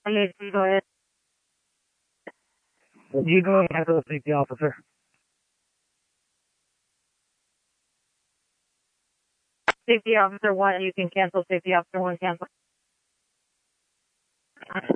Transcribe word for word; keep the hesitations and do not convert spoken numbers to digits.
Yes, you go ahead. You go ahead, handle safety officer. Safety officer one, you can cancel. Safety officer one, cancel.